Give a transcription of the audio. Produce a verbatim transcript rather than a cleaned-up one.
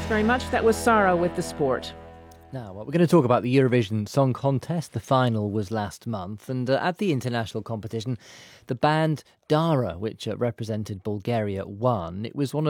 Thanks very much. That was Sarah with the sport. Now, well, we're going to talk about the Eurovision Song Contest. The final was last month, and uh, at the international competition, the band Dara, which uh, represented Bulgaria, won. It was one of